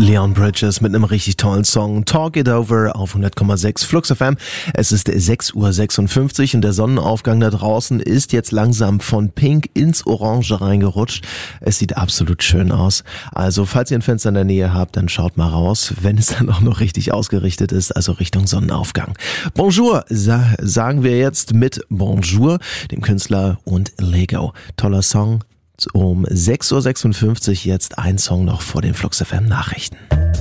Leon Bridges mit einem richtig tollen Song Talk It Over auf 100,6 Flux FM. Es ist 6:56 Uhr und der Sonnenaufgang da draußen ist jetzt langsam von Pink ins Orange reingerutscht. Es sieht absolut schön aus. Also falls ihr ein Fenster in der Nähe habt, dann schaut mal raus, wenn es dann auch noch richtig ausgerichtet ist, also Richtung Sonnenaufgang. Bonjour sagen wir jetzt mit Bonjour, dem Künstler und Lego. Toller Song. Um 6:56 Uhr jetzt ein Song noch vor den Flux FM Nachrichten.